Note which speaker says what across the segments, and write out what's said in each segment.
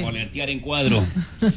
Speaker 1: Poletear en cuadro.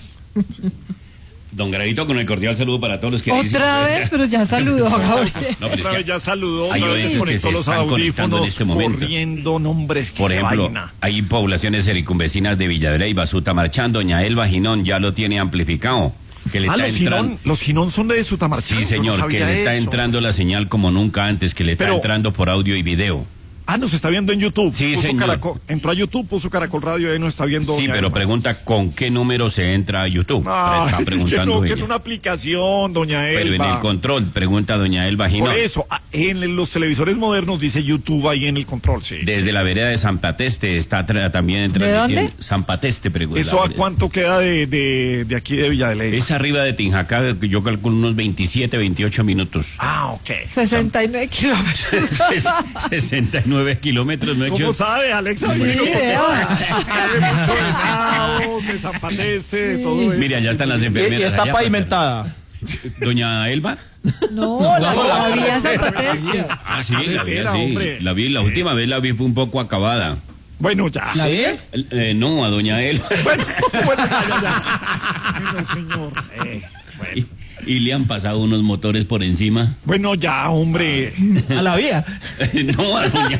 Speaker 1: Don Gravito, con el cordial saludo para todos los que
Speaker 2: otra vez, pero ya saludó, Gabriel.
Speaker 1: No, pero
Speaker 3: Otra vez ya saludó,
Speaker 1: hay
Speaker 3: otra vez
Speaker 1: oyentes que se
Speaker 3: conectó los
Speaker 1: están conectando en
Speaker 3: audífonos,
Speaker 1: este momento.
Speaker 3: corriendo, nombres,
Speaker 1: Por ejemplo,
Speaker 3: vaina.
Speaker 1: hay poblaciones circunvecinas de Villa de Leyva, Sutamarchán, Doña Elba Ginón ya lo tiene amplificado. Que le está
Speaker 3: los Ginón son de Sutamarchán.
Speaker 1: Sí, señor,
Speaker 3: no
Speaker 1: que le está entrando la señal como nunca antes, que le está entrando por audio y video.
Speaker 3: Nos está viendo en YouTube.
Speaker 1: Sí, señor.
Speaker 3: Entró a YouTube, puso Caracol Radio y ahí nos está viendo.
Speaker 1: Sí, pero pregunta con qué número se entra a YouTube. Está preguntando
Speaker 3: que es una aplicación, doña Elba.
Speaker 1: Pero en el control, pregunta doña Elba Ginón.
Speaker 3: Por eso, en los televisores modernos dice YouTube ahí en el control, sí.
Speaker 1: Desde la vereda de San Pateste está también transmitiendo.
Speaker 2: ¿De dónde?
Speaker 1: San Pateste, pregunta.
Speaker 3: ¿Eso a cuánto queda de aquí de Villa de Leyva?
Speaker 1: Es arriba de Tinjacá, yo calculo unos 27, 28 minutos.
Speaker 3: Ok.
Speaker 2: 69 kilómetros.
Speaker 1: 69 kilómetros, ¿no he hecho?
Speaker 3: ¿Cómo sabe, Alexa?
Speaker 2: Sí,
Speaker 3: sabe mucho de Naos, de San Pateste, de todo eso.
Speaker 1: Mira, ya están las enfermeras.
Speaker 4: Y está
Speaker 1: allá
Speaker 4: pavimentada.
Speaker 1: Doña Elba.
Speaker 2: No, la vía San Pateste.
Speaker 1: Ah, sí, la vi, sí.
Speaker 3: Hombre.
Speaker 1: La vi, la última vez la vi fue un poco acabada.
Speaker 3: Bueno, ya.
Speaker 4: ¿La vi?
Speaker 1: No, a doña Elba.
Speaker 3: Bueno, ya. Bueno, señor. Bueno.
Speaker 1: Y le han pasado unos motores por encima.
Speaker 3: Bueno, ya, hombre.
Speaker 4: A la vía.
Speaker 1: No, a doña.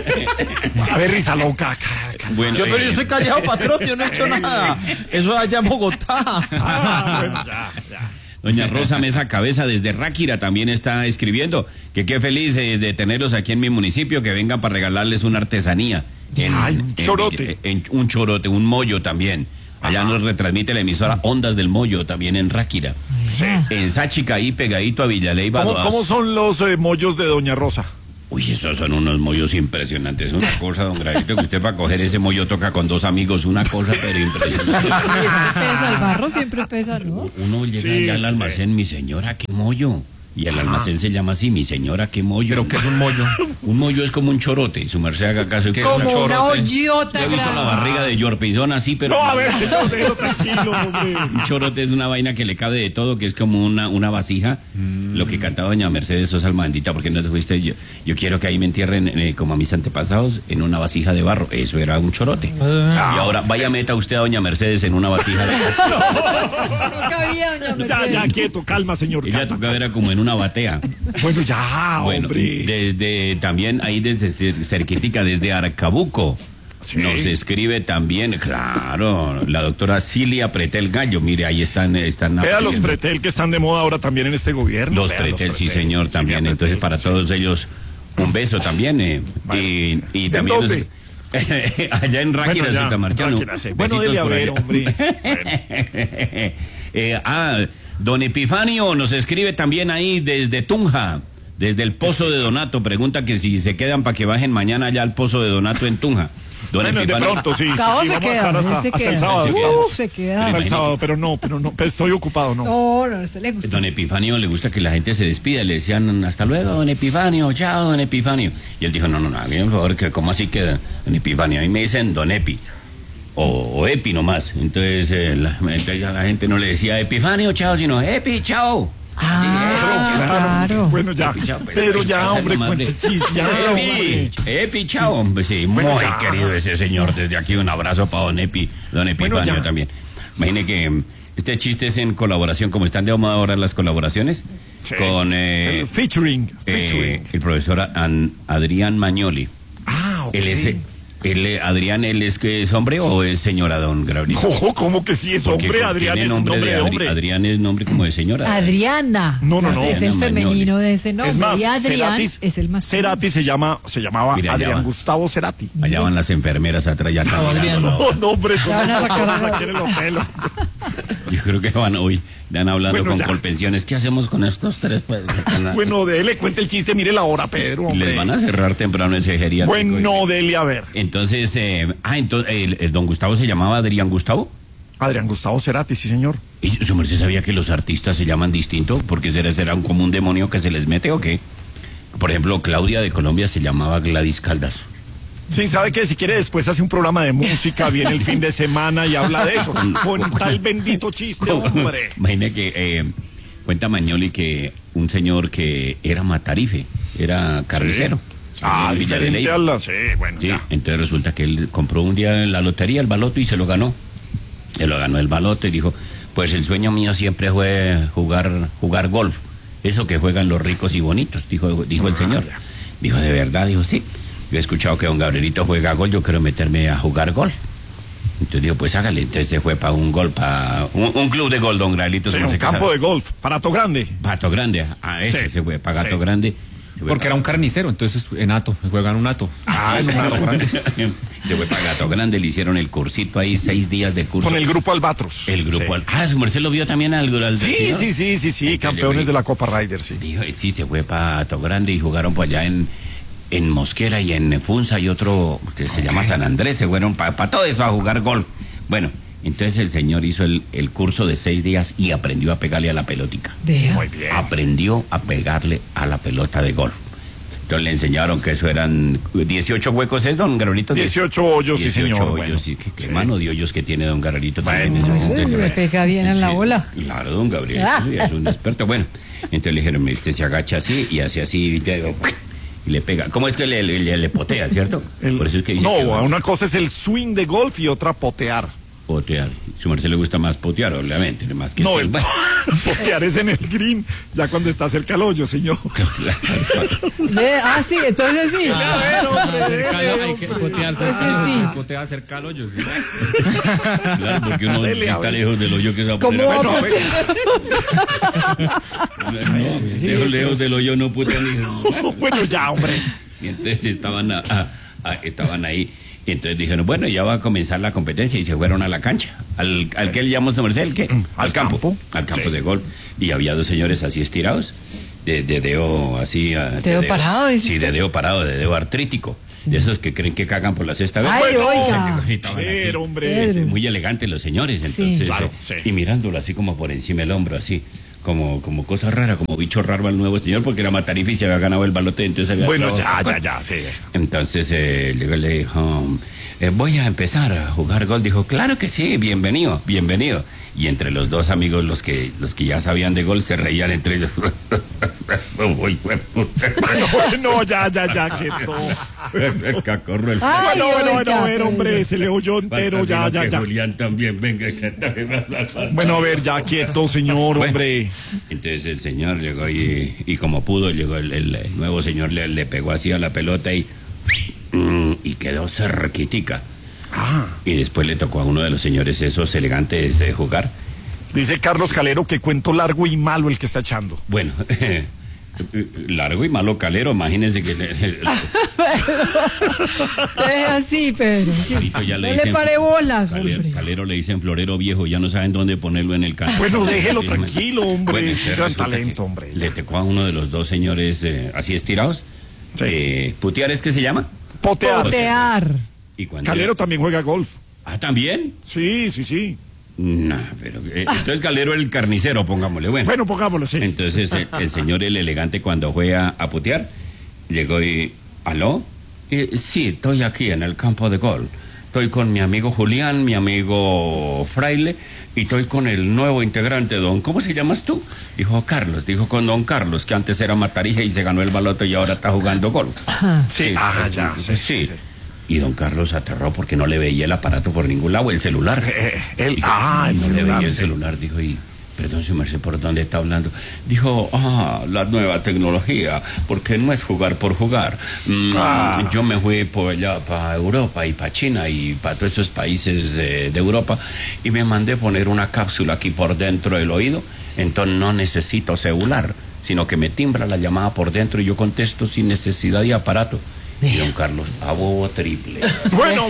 Speaker 3: A ver, risa loca.
Speaker 1: Bueno,
Speaker 4: Pero yo estoy callado, patrón, yo no he hecho nada. Eso es allá en Bogotá.
Speaker 3: Bueno, ya.
Speaker 1: Doña Rosa Mesa Cabeza desde Ráquira también está escribiendo que qué feliz de tenerlos aquí en mi municipio, que vengan para regalarles una artesanía.
Speaker 3: Un chorote.
Speaker 1: Un chorote, un mollo también. Allá nos retransmite la emisora Ondas del Mollo, también en Ráquira.
Speaker 3: Sí.
Speaker 1: En Sáchica, ahí pegadito a Villaleiva.
Speaker 3: ¿Cómo son los mollos de doña Rosa?
Speaker 1: Uy, esos son unos mollos impresionantes. Una cosa, don Gravito, que usted para coger ese mollo toca con dos amigos. Una cosa, pero impresionante.
Speaker 2: Pesa, el barro siempre pesa, ¿no?
Speaker 1: Uno llega allá al almacén, mi señora, qué mollo. Y el almacén se llama así, mi señora, qué mollo.
Speaker 4: ¿Pero qué es un mollo?
Speaker 1: Un mollo es como un chorote. Y su merced haga caso.
Speaker 2: Como una hoyota.
Speaker 1: He visto la barriga de Yorpizón así, pero...
Speaker 3: No, a ver, señor, déjelo tranquilo, hombre.
Speaker 1: Un chorote es una vaina que le cabe de todo, que es como una vasija. Lo que cantaba doña Mercedes Sosa Almandita, porque no te fuiste. Yo quiero que ahí me entierren como a mis antepasados en una vasija de barro. Eso era un chorote. Y ahora vaya meta usted a doña Mercedes en una vasija de barro.
Speaker 2: No cabía, doña Mercedes.
Speaker 3: Ya, quieto, calma, señor.
Speaker 1: Ella tocaba era como en una batea.
Speaker 3: Bueno, ya,
Speaker 1: Bueno,
Speaker 3: hombre.
Speaker 1: también ahí desde cerquitica, desde Arcabuco.
Speaker 3: Sí.
Speaker 1: Nos escribe también, claro, la doctora Cilia Pretel Gallo. Mire, ahí están
Speaker 3: Vea los
Speaker 1: apareciendo.
Speaker 3: Pretel que están de moda ahora también en este gobierno.
Speaker 1: Los
Speaker 3: Vea
Speaker 1: Pretel, sí señor, también.
Speaker 3: Pretel,
Speaker 1: Entonces para todos ellos un beso también.
Speaker 3: Vale.
Speaker 1: Y
Speaker 3: ¿En
Speaker 1: también
Speaker 3: dónde?
Speaker 1: allá en Ráquira,
Speaker 3: ya,
Speaker 1: Sutamarchano.
Speaker 3: Ráquira, sí. Bueno,
Speaker 1: Besitos
Speaker 3: dele a
Speaker 1: por
Speaker 3: ver,
Speaker 1: allá.
Speaker 3: hombre. Bueno.
Speaker 1: Don Epifanio nos escribe también ahí desde Tunja, desde el Pozo de Donato. Pregunta que si se quedan para que bajen mañana allá al Pozo de Donato en Tunja. Don
Speaker 3: Bueno, de
Speaker 1: Epifanio,
Speaker 3: pronto, sí.
Speaker 2: Cabo
Speaker 3: Sí,
Speaker 2: se
Speaker 3: vamos a
Speaker 2: queda,
Speaker 3: estar hasta
Speaker 2: se
Speaker 3: el
Speaker 2: queda.
Speaker 3: sábado.
Speaker 2: Se queda.
Speaker 3: Hasta el sábado, pero no, pues estoy ocupado, ¿no?
Speaker 2: No, a usted le gusta.
Speaker 1: Don Epifanio le gusta que la gente se despida. Le decían hasta luego, don Epifanio, chao, don Epifanio. Y él dijo, no, hágame por favor, que ¿cómo así queda, don Epifanio? A mí me dicen don Epi. O Epi nomás. Entonces, entonces a la gente no le decía Epifanio, chao, sino Epi, chao.
Speaker 2: Claro.
Speaker 3: Bueno, ya. Pero ya, hombre, cuente chis, ya, hombre.
Speaker 1: Epi, chao, hombre, sí.
Speaker 3: Bueno,
Speaker 1: Muy
Speaker 3: ya.
Speaker 1: querido ese señor. Desde aquí un abrazo para don Epifanio
Speaker 3: Bueno, ya.
Speaker 1: también. Imagine que este chiste es en colaboración, como están de moda ahora las colaboraciones,
Speaker 3: Sí.
Speaker 1: con
Speaker 3: El featuring.
Speaker 1: el profesor Adrián Magnoli.
Speaker 3: Ok.
Speaker 1: Adrián, ¿él es hombre o es señora, don Gabriel?
Speaker 3: Ojo, ¿cómo que sí es
Speaker 1: Porque
Speaker 3: hombre? Adrián
Speaker 1: tiene
Speaker 3: es nombre de hombre.
Speaker 1: Adrián es nombre como de señora.
Speaker 2: Adriana.
Speaker 3: No.
Speaker 2: Es el
Speaker 1: Adriana
Speaker 2: femenino de ese nombre.
Speaker 3: Es más,
Speaker 2: Y Adrián
Speaker 3: Ceratis-
Speaker 2: es el masculino.
Speaker 3: Cerati se llamaba
Speaker 1: Mira, allá
Speaker 3: Adrián
Speaker 1: va.
Speaker 3: Gustavo Cerati.
Speaker 1: Allá van las enfermeras atrás ya caminando.
Speaker 3: No, hombre, eso
Speaker 2: Ya van a sacar
Speaker 3: vamos
Speaker 2: a-
Speaker 3: a los pelos.
Speaker 1: Yo creo que van hoy, van hablando
Speaker 3: Bueno,
Speaker 1: con
Speaker 3: ya.
Speaker 1: Colpensiones. ¿Qué hacemos con estos tres? Pues,
Speaker 3: Bueno, dele, cuente el chiste, mire la hora, Pedro, hombre.
Speaker 1: les van a cerrar temprano ese geriátrico.
Speaker 3: Bueno, dele a ver.
Speaker 1: Entonces, el don Gustavo se llamaba Adrián Gustavo.
Speaker 3: Adrián Gustavo Cerati, sí, señor.
Speaker 1: ¿Y su merced sabía que los artistas se llaman distinto? ¿Porque será un común demonio que se les mete o qué? Por ejemplo, Claudia de Colombia se llamaba Gladys Caldas.
Speaker 3: Sí, ¿sabe qué? Si quiere después hace un programa de música, viene el fin de semana y habla de eso. Con tal bendito chiste, hombre.
Speaker 1: Imagina que cuenta Magnoli que un señor que era matarife, era carnicero. en Villa de
Speaker 3: diferente
Speaker 1: Leyva.
Speaker 3: a la... Sí, bueno,
Speaker 1: Sí,
Speaker 3: ya.
Speaker 1: entonces resulta que él compró un día en la lotería, el baloto, y se lo ganó. Él lo ganó el baloto y dijo, pues el sueño mío siempre fue jugar golf. Eso que juegan los ricos y bonitos, dijo el señor. Dijo, ¿de verdad? Dijo, sí. Yo he escuchado que don Gabrielito juega golf, yo quiero meterme a jugar golf. Entonces dijo, pues hágale. Entonces se fue para un golf, para un club de golf, don Gabrielito.
Speaker 3: Sí, un campo de golf, para Hato Grande.
Speaker 1: Pato Grande, ese se fue para Gato Grande.
Speaker 5: Porque era un carnicero, entonces en Hato, juegan un Hato.
Speaker 3: En un Hato Grande.
Speaker 1: Se fue para Gato Grande, le hicieron el cursito ahí, 6 días de curso.
Speaker 3: Con el grupo Albatros.
Speaker 1: El grupo su merced lo vio también al
Speaker 3: Sí,
Speaker 1: Entonces,
Speaker 3: campeones de la Copa Ryder, sí.
Speaker 1: Dijo, sí, se fue para Gato Grande y jugaron por allá en Mosquera y en Funza y otro que se llama San Andrés, se fueron para todo eso a jugar golf. Bueno, entonces el señor hizo el curso de 6 días y aprendió a pegarle a la pelotica.
Speaker 2: Vea.
Speaker 3: Muy bien.
Speaker 1: Aprendió a pegarle a la pelota de golf. Entonces le enseñaron que eso eran 18 huecos, ¿es, don Garolito?
Speaker 3: 18 hoyos, 18 sí, señor.
Speaker 1: 18 hoyos,
Speaker 3: bueno.
Speaker 1: qué mano de hoyos que tiene don Garolito también.
Speaker 2: Le pega bien en la bola.
Speaker 1: Claro, don Gabriel, es un experto. Bueno, entonces le dijeron, usted se agacha así y hace así y le pega. ¿Cómo es que le potea, cierto? Por eso es que dice
Speaker 3: una cosa es el swing de golf y otra potear.
Speaker 1: Potear. Su merced le gusta más potear, obviamente. Más que
Speaker 3: potear es en el green, ya cuando está cerca al hoyo, señor.
Speaker 2: Sí, entonces sí.
Speaker 5: Hay que potearse.
Speaker 2: Sí.
Speaker 5: Potea cerca al hoyo, sí.
Speaker 1: Claro, porque uno está lejos del hoyo que se va a
Speaker 2: ¿Cómo
Speaker 1: poner.
Speaker 2: va a potear?
Speaker 1: Lejos del hoyo no putea ni.
Speaker 3: Bueno, ya, hombre.
Speaker 1: Y entonces estaban ahí. Y entonces dijeron, bueno, ya va a comenzar la competencia y se fueron a la cancha. ¿Al que le llamó su merced? ¿El qué? Al campo
Speaker 3: sí.
Speaker 1: de golf. Y había 2 señores así estirados, de dedo así.
Speaker 2: ¿Dedo parado?
Speaker 1: Sí, de dedo parado, de dedo artrítico. Sí. De esos que creen que cagan por la sexta vez.
Speaker 2: Ay, oiga.
Speaker 3: Pero, hombre.
Speaker 2: Pedro.
Speaker 1: Muy elegantes los señores, entonces.
Speaker 2: Sí.
Speaker 3: Claro, sí.
Speaker 1: Y mirándolo así como por encima del hombro, así. Como cosa rara, como bicho raro al nuevo señor, porque era Matarife y se había ganado el balote, entonces había
Speaker 3: ya, sí.
Speaker 1: Entonces le dijo, voy a empezar a jugar golf. Dijo, claro que sí, bienvenido. Y entre los 2 amigos, los que ya sabían de golf, se reían entre ellos.
Speaker 3: No, ya, que todo.
Speaker 1: Cacorro el
Speaker 3: Bueno, hombre, se le oyó entero, ya.
Speaker 1: Julián también, venga.
Speaker 3: Bueno, a ver, ya quieto, señor, hombre.
Speaker 1: Entonces el señor llegó y como pudo, llegó el nuevo señor, le pegó así a la pelota y quedó cerquitica. Y después le tocó a uno de los señores esos elegantes de jugar.
Speaker 3: Dice Carlos Calero que cuento largo y malo el que está echando.
Speaker 1: Bueno, largo y malo Calero, imagínense que...
Speaker 2: Es así, Pedro.
Speaker 1: Ya
Speaker 2: no le pare bolas,
Speaker 1: Calero le dicen florero viejo, ya no saben dónde ponerlo en el canto.
Speaker 3: Bueno, déjelo tranquilo, hombre.
Speaker 1: Bueno,
Speaker 3: es un gran talento, hombre.
Speaker 1: Le tocó a uno de los 2 señores así estirados.
Speaker 3: Sí.
Speaker 1: ¿Putear es que se llama?
Speaker 2: Potear.
Speaker 1: Y cuando
Speaker 3: Calero también juega golf.
Speaker 1: ¿También?
Speaker 3: Sí.
Speaker 1: No, pero entonces Calero el carnicero, pongámosle. Bueno,
Speaker 3: pongámoslo, sí.
Speaker 1: Entonces el señor, el elegante, cuando fue a putear, llegó y... ¿Aló? Sí, estoy aquí en el campo de golf. Estoy con mi amigo Julián, mi amigo Fraile, y estoy con el nuevo integrante, ¿cómo se llamas tú? Dijo Carlos, con don Carlos, que antes era Matarije y se ganó el baloto y ahora está jugando golf.
Speaker 3: Sí. Sí.
Speaker 1: Y don Carlos aterró porque no le veía el aparato por ningún lado, el celular.
Speaker 3: El
Speaker 1: no
Speaker 3: celular,
Speaker 1: le veía el celular, dijo, y perdón, su merced, ¿por dónde está hablando? Dijo, la nueva tecnología, porque no es jugar por jugar. Yo me fui por allá para Europa y para China y para todos esos países de Europa y me mandé poner una cápsula aquí por dentro del oído, entonces no necesito celular, sino que me timbra la llamada por dentro y yo contesto sin necesidad de aparato. Y don Carlos, a bobo triple.
Speaker 3: Bueno.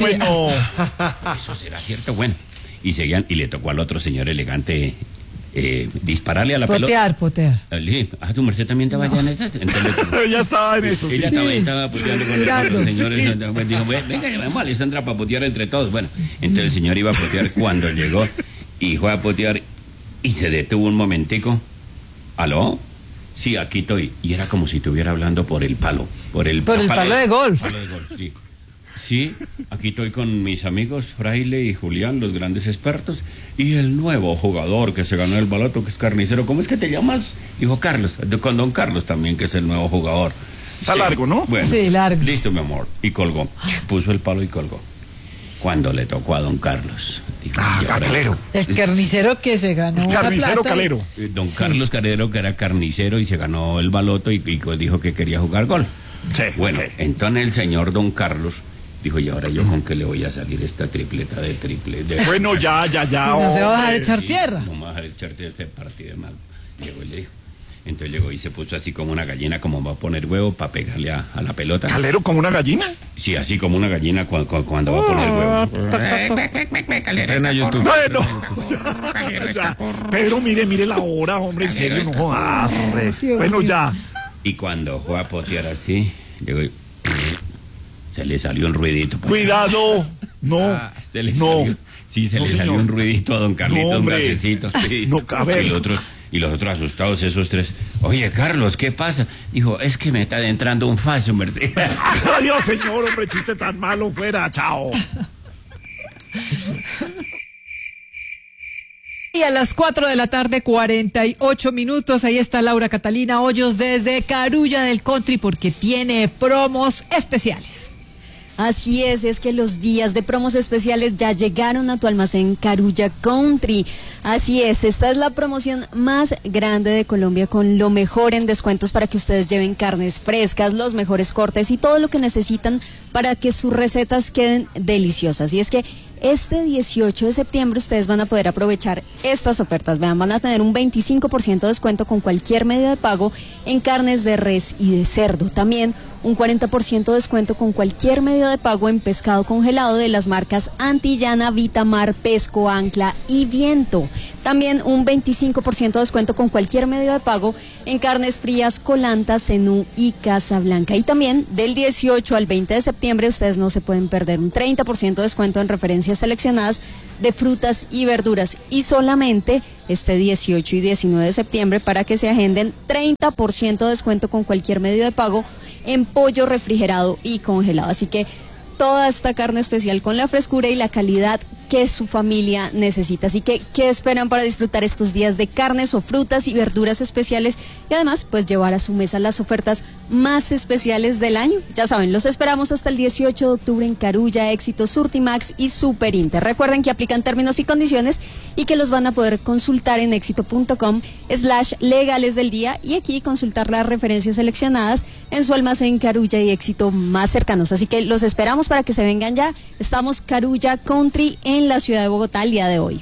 Speaker 1: Eso será cierto, bueno. Y seguían, y le tocó al otro señor elegante dispararle a la pelota.
Speaker 2: Potear.
Speaker 1: Tu merced también estaba allá en esas. Entonces,
Speaker 3: ya estaba en eso, sí.
Speaker 1: Ella estaba puteando con los señores. Sí. Dijo, venga, vamos a Alessandra para putear entre todos. Bueno, entonces el señor iba a putear cuando llegó y fue a putear y se detuvo un momentico. ¿Aló? Sí, aquí estoy. Y era como si estuviera hablando por el palo. Por el
Speaker 2: palo de golf.
Speaker 1: Sí. Sí, aquí estoy con mis amigos Fraile y Julián, los grandes expertos, y el nuevo jugador que se ganó el baloto, que es carnicero. ¿Cómo es que te llamas? Dijo Carlos, con don Carlos también, que es el nuevo jugador.
Speaker 3: Está largo, ¿no?
Speaker 1: Bueno,
Speaker 2: sí, largo.
Speaker 1: Listo, mi amor. Y colgó. Puso el palo y colgó. Cuando le tocó a don Carlos, Dijo,
Speaker 3: Ah,
Speaker 1: "Y ahora
Speaker 3: Calero.
Speaker 2: El carnicero que se ganó
Speaker 3: El
Speaker 2: la
Speaker 3: carnicero
Speaker 2: plata.
Speaker 3: Calero.
Speaker 1: Don Carlos Calero, que era carnicero y se ganó el baloto y dijo que quería jugar gol.
Speaker 3: Sí,
Speaker 1: Bueno,
Speaker 3: ok.
Speaker 1: entonces el señor Don Carlos dijo, y ahora yo con qué le voy a salir esta tripleta de triple.
Speaker 3: Bueno, ya.
Speaker 2: Si no se va a dejar
Speaker 3: hombre.
Speaker 2: echar tierra.
Speaker 1: No me vas a dejar echar de este partido de mal. Llegó y le dijo. Entonces llegó y se puso así como una gallina, como va a poner huevo para pegarle a la pelota.
Speaker 3: ¿Calero como una gallina?
Speaker 1: Sí, así como una gallina cuando va a poner huevo.
Speaker 5: Entrena YouTube.
Speaker 3: Bueno, ya. Pedro, mire la hora, hombre, en serio, no jodas, hombre.
Speaker 2: Dios
Speaker 3: Bueno,
Speaker 2: mío.
Speaker 3: ya.
Speaker 1: Y cuando fue a potear así, llegó y se le salió un ruidito.
Speaker 3: Cuidado. No.
Speaker 1: Se le
Speaker 3: No.
Speaker 1: salió, sí, se
Speaker 3: No,
Speaker 1: le
Speaker 3: señor.
Speaker 1: salió un ruidito a don Carlito,
Speaker 3: No,
Speaker 1: un
Speaker 3: hombre.
Speaker 1: gasecito. Sí.
Speaker 3: No, a ver.
Speaker 1: Y los otros asustados, esos tres. Oye, Carlos, ¿qué pasa? Dijo, es que me está entrando un falso, Mercedes.
Speaker 3: Adiós, señor, hombre, chiste tan malo, fuera, chao.
Speaker 2: Y a las 4 de la tarde, 48 minutos, ahí está Laura Catalina Hoyos desde Carulla del Country porque tiene promos especiales.
Speaker 6: Así es que los días de promos especiales ya llegaron a tu almacén Carulla Country. Así es, esta es la promoción más grande de Colombia con lo mejor en descuentos para que ustedes lleven carnes frescas, los mejores cortes y todo lo que necesitan para que sus recetas queden deliciosas. Y es que este 18 de septiembre ustedes van a poder aprovechar estas ofertas. Vean, van a tener un 25% de descuento con cualquier medio de pago en carnes de res y de cerdo. También un 40% de descuento con cualquier medio de pago en pescado congelado de las marcas Antillana, Vitamar, Pesco, Ancla y Viento. También un 25% de descuento con cualquier medio de pago en carnes frías, Colanta, Zenú y Casablanca. Y también del 18 al 20 de septiembre ustedes no se pueden perder un 30% de descuento en referencias seleccionadas de frutas y verduras. Y solamente este 18 y 19 de septiembre para que se agenden 30% de descuento con cualquier medio de pago en pollo refrigerado y congelado. Así que toda esta carne especial con la frescura y la calidad que su familia necesita. Así que, ¿qué esperan para disfrutar estos días de carnes o frutas y verduras especiales? Y además, pues llevar a su mesa las ofertas más especiales del año. Ya saben, los esperamos hasta el 18 de octubre en Carulla, Éxito, Surtimax y Super Inter. Recuerden que aplican términos y condiciones y que los van a poder consultar en éxito.com/legales del día y aquí consultar las referencias seleccionadas en su almacén Carulla y Éxito más cercanos. Así que los esperamos para que se vengan ya. Estamos Carulla Country en la ciudad de Bogotá el día de hoy.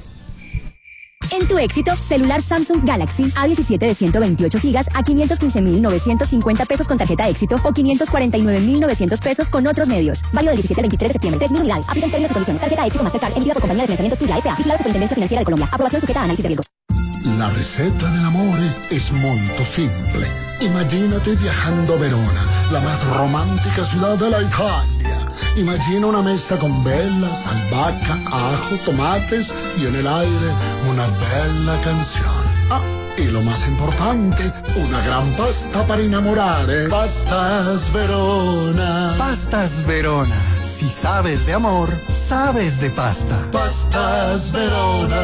Speaker 7: En tu Éxito, celular Samsung Galaxy A17 de 128 gigas a 515.950 pesos con tarjeta Éxito o 549.900 pesos con otros medios. Válido del 17 al 23 de septiembre. 3.000 unidades. Aplican términos y condiciones. Tarjeta Éxito Mastercard emitida por Compañía de Financiamiento Suya S.A. Vigilado Superintendencia Financiera de Colombia. Aprobación sujeta a análisis de riesgos.
Speaker 8: La receta dell'amore es molto simple. Imagínate viajando a Verona, la más romántica ciudad de la Italia. Imagina una mesa con velas, albahaca, ajo, tomates y en el aire una bella canción. Ah, y lo más importante, una gran pasta para enamorare. Pastas Verona.
Speaker 9: Pastas Verona. Si sabes de amor, sabes de pasta.
Speaker 8: Pastas Verona.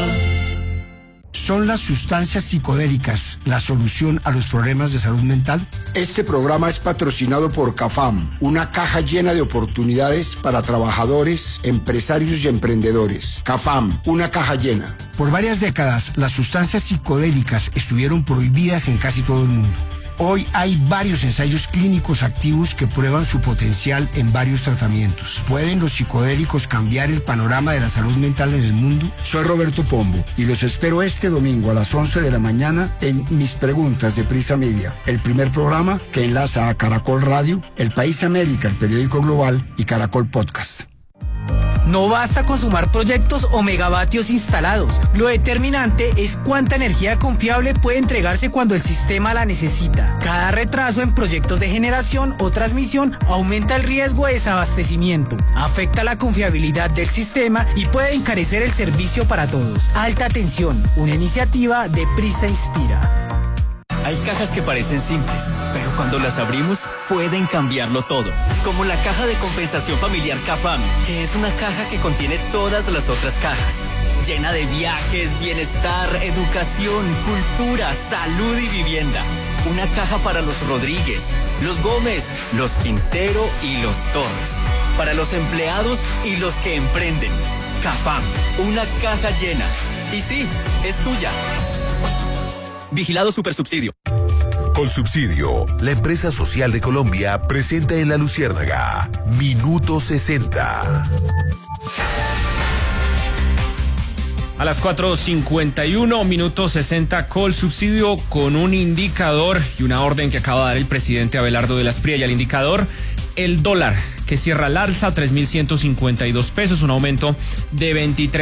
Speaker 10: ¿Son las sustancias psicodélicas la solución a los problemas de salud mental?
Speaker 11: Este programa es patrocinado por CAFAM, una caja llena de oportunidades para trabajadores, empresarios y emprendedores. CAFAM, una caja llena.
Speaker 10: Por varias décadas, las sustancias psicodélicas estuvieron prohibidas en casi todo el mundo. Hoy hay varios ensayos clínicos activos que prueban su potencial en varios tratamientos. ¿Pueden los psicodélicos cambiar el panorama de la salud mental en el mundo?
Speaker 11: Soy Roberto Pombo y los espero este domingo a las 11 de la mañana en Mis Preguntas de Prisa Media, el primer programa que enlaza a Caracol Radio, El País América, el periódico global y Caracol Podcast.
Speaker 12: No basta con sumar proyectos o megavatios instalados. Lo determinante es cuánta energía confiable puede entregarse cuando el sistema la necesita. Cada retraso en proyectos de generación o transmisión aumenta el riesgo de desabastecimiento, afecta la confiabilidad del sistema y puede encarecer el servicio para todos. Alta tensión, una iniciativa de Prisa Inspira.
Speaker 13: Hay cajas que parecen simples, pero cuando las abrimos pueden cambiarlo todo. Como la caja de compensación familiar CAFAM, que es una caja que contiene todas las otras cajas. Llena de viajes, bienestar, educación, cultura, salud y vivienda. Una caja para los Rodríguez, los Gómez, los Quintero y los Torres. Para los empleados y los que emprenden. CAFAM, una caja llena. Y sí, es tuya. Vigilado Supersubsidio.
Speaker 14: Colsubsidio, la empresa social de Colombia, presenta en La Luciérnaga Minuto 60.
Speaker 5: A las 4:51, minuto 60, Colsubsidio, con un indicador y una orden que acaba de dar el presidente Abelardo de las Priella. El indicador, el dólar, que cierra al alza, 3.152 pesos, un aumento de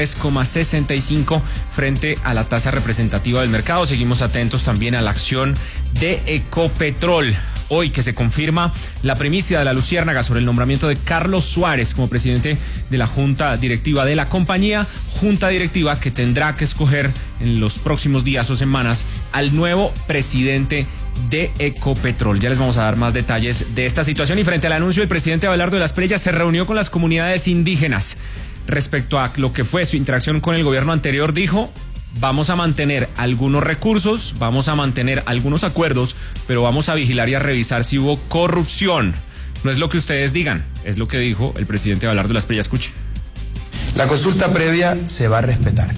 Speaker 5: 23,65 frente a la tasa representativa del mercado. Seguimos atentos también a la acción de Ecopetrol. Hoy que se confirma la primicia de La Luciérnaga sobre el nombramiento de Carlos Suárez como presidente de la junta directiva de la compañía, junta directiva que tendrá que escoger en los próximos días o semanas al nuevo presidente de Ecopetrol. Ya les vamos a dar más detalles de esta situación. Y frente al anuncio, el presidente Abelardo de las Priella se reunió con las comunidades indígenas. Respecto a lo que fue su interacción con el gobierno anterior, dijo: vamos a mantener algunos recursos, vamos a mantener algunos acuerdos, pero vamos a vigilar y a revisar si hubo corrupción. No es lo que ustedes digan, es lo que dijo el presidente Abelardo de las Priella. Escuche.
Speaker 15: La consulta previa se va a respetar.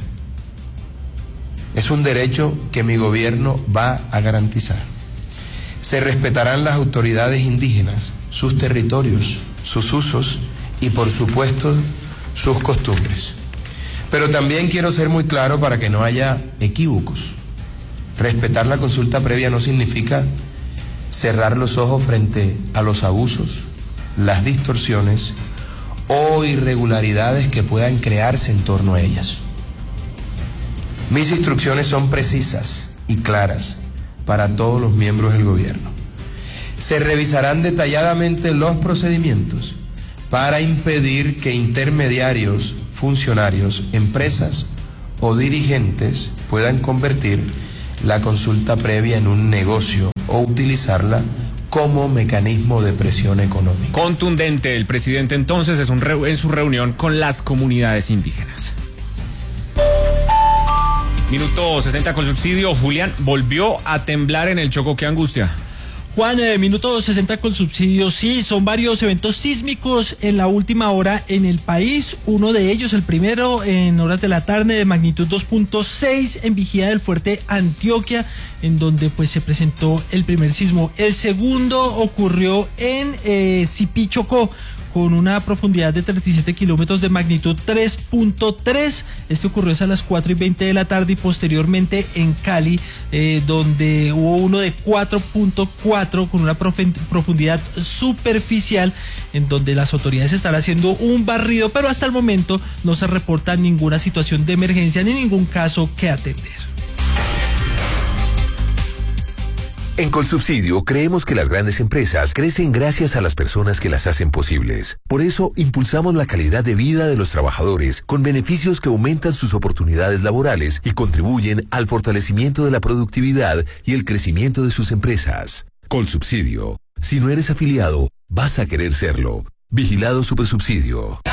Speaker 15: Es un derecho que mi gobierno va a garantizar. Se respetarán las autoridades indígenas, sus territorios, sus usos y, por supuesto, sus costumbres. Pero también quiero ser muy claro para que no haya equívocos. Respetar la consulta previa no significa cerrar los ojos frente a los abusos, las distorsiones o irregularidades que puedan crearse en torno a ellas. Mis instrucciones son precisas y claras para todos los miembros del gobierno. Se revisarán detalladamente los procedimientos para impedir que intermediarios, funcionarios, empresas o dirigentes puedan convertir la consulta previa en un negocio o utilizarla como mecanismo de presión económica.
Speaker 5: Contundente el presidente entonces en su reunión con las comunidades indígenas. Minuto 60 Colsubsidio. Julián, volvió a temblar en el Chocó. ¡Qué angustia!
Speaker 16: Juan, minuto 60 Colsubsidio. Sí, son varios eventos sísmicos en la última hora en el país. Uno de ellos, el primero, en horas de la tarde, de magnitud 2.6 en Vigía del Fuerte, Antioquia, en donde pues se presentó el primer sismo. El segundo ocurrió en Sipí, Chocó, con una profundidad de 37 kilómetros, de magnitud 3.3. Este ocurrió a las 4:20 de la tarde, y posteriormente en Cali, donde hubo uno de 4.4 con una profundidad superficial, en donde las autoridades están haciendo un barrido, pero hasta el momento no se reporta ninguna situación de emergencia ni ningún caso que atender.
Speaker 14: En Colsubsidio creemos que las grandes empresas crecen gracias a las personas que las hacen posibles. Por eso impulsamos la calidad de vida de los trabajadores con beneficios que aumentan sus oportunidades laborales y contribuyen al fortalecimiento de la productividad y el crecimiento de sus empresas. Colsubsidio. Si no eres afiliado, vas a querer serlo. Vigilado Supersubsidio.